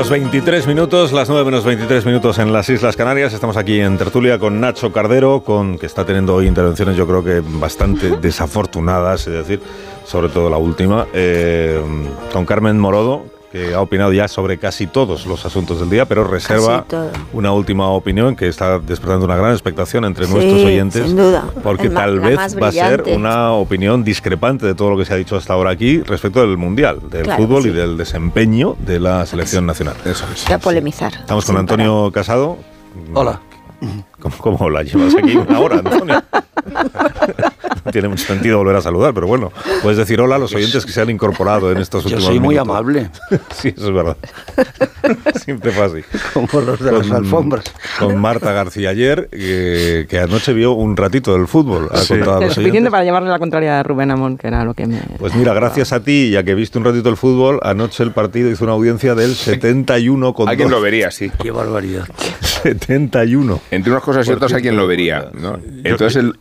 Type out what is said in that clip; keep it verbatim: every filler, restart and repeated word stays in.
menos veintitrés minutos, las nueve menos veintitrés minutos en las Islas Canarias. Estamos aquí en tertulia con Nacho Cardero, con que está teniendo hoy intervenciones yo creo que bastante desafortunadas, es decir, sobre todo la última, eh, con Carmen Morodo, que ha opinado ya sobre casi todos los asuntos del día, pero reserva una última opinión que está despertando una gran expectación entre sí, nuestros oyentes, sin duda. porque El tal ma- vez más va a ser brillante. una opinión discrepante de todo lo que se ha dicho hasta ahora aquí respecto del Mundial, del Claro, fútbol sí. y del desempeño de la selección nacional. Eso es. Voy a polemizar. Estamos con sin Antonio parar. Casado. Hola. ¿Cómo, cómo la llevas aquí una hora, Antonio? No tiene mucho sentido volver a saludar, pero bueno, puedes decir hola a los oyentes que se han incorporado en estos Yo últimos soy muy minutos. amable. Sí, eso es verdad. Siempre fue así. Como los de las Con- alfombras. Con Marta García ayer, eh, que anoche vio un ratito del fútbol. Ha Sí. contado a Lo los suficiente oyentes. para llevarle la contraria a Rubén Amón, que era lo que me... Pues mira, gracias a ti, ya que viste un ratito el fútbol, anoche el partido hizo una audiencia del setenta y uno con Alguien dos. lo vería, sí. Qué barbaridad. setenta y uno. Entre unas cosas y otras, alguien lo vería, ¿no? Entonces, el,